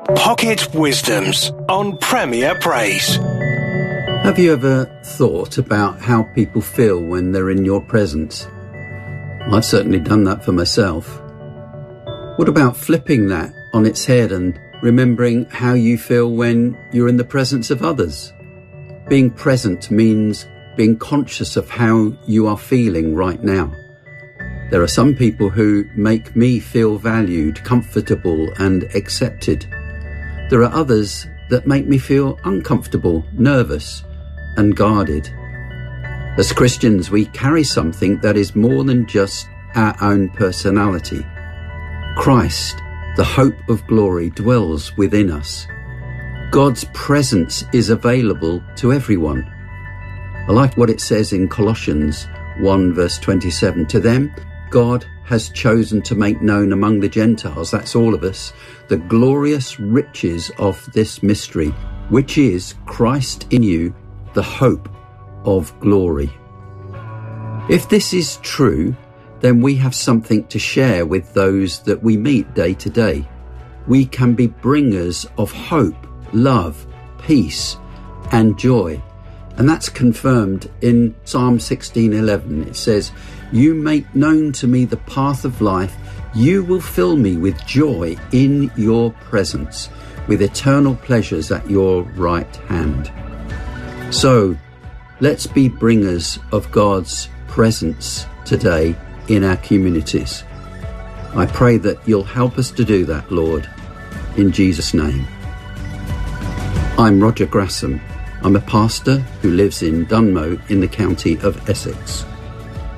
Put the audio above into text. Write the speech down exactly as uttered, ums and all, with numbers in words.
Pocket Wisdoms on Premier Praise. Have you ever thought about how people feel when they're in your presence? I've certainly done that for myself. What about flipping that on its head and remembering how you feel when you're in the presence of others? Being present means being conscious of how you are feeling right now. There are some people who make me feel valued, comfortable and accepted. There are others that make me feel uncomfortable, nervous and guarded. As Christians, we carry something that is more than just our own personality. Christ, the hope of glory, dwells within us. God's presence is available to everyone. I like what it says in Colossians one verse twenty-seven. To them, God has chosen to make known among the Gentiles, that's all of us, the glorious riches of this mystery, which is Christ in you, the hope of glory. If this is true, then we have something to share with those that we meet day to day. We can be bringers of hope, love, peace, and joy. And that's confirmed in Psalm sixteen eleven. It says, "You make known to me the path of life. You will fill me with joy in your presence, with eternal pleasures at your right hand." So, let's be bringers of God's presence today in our communities. I pray that you'll help us to do that, Lord, in Jesus' name. I'm Roger Grasham. I'm a pastor who lives in Dunmow in the county of Essex.